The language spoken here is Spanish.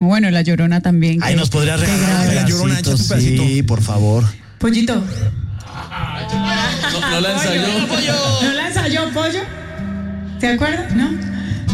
bueno, La Llorona también. Ay, nos podría regalar un La Llorona, pedacito, échate un pedacito. sí, por favor. Pollito. No la ensayó. ¿No la ensayó, Pollo? ¿Se acuerdan? ¿No?